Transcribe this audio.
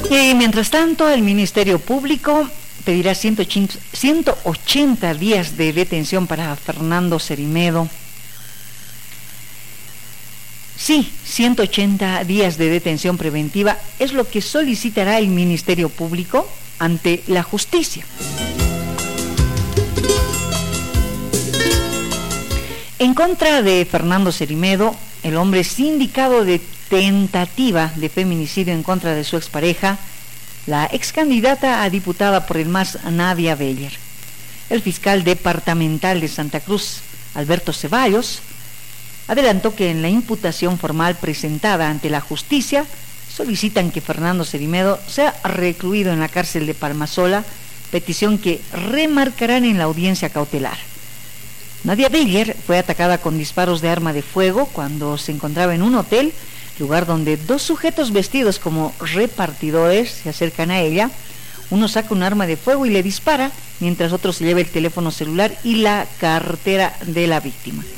Y mientras tanto, el Ministerio Público pedirá 180 días de detención para Fernando Cerimedo. Sí, 180 días de detención preventiva es lo que solicitará el Ministerio Público ante la justicia. En contra de Fernando Cerimedo, el hombre sindicado de tentativa de feminicidio en contra de su expareja, la ex candidata a diputada por el MAS, Nadia Beller. El fiscal departamental de Santa Cruz, Alberto Ceballos, adelantó que en la imputación formal presentada ante la justicia solicitan que Fernando Cerimedo sea recluido en la cárcel de Palmasola, petición que remarcarán en la audiencia cautelar. Nadia Beller fue atacada con disparos de arma de fuego cuando se encontraba en un hotel, lugar donde dos sujetos vestidos como repartidores se acercan a ella. Uno saca un arma de fuego y le dispara, mientras otro se lleva el teléfono celular y la cartera de la víctima.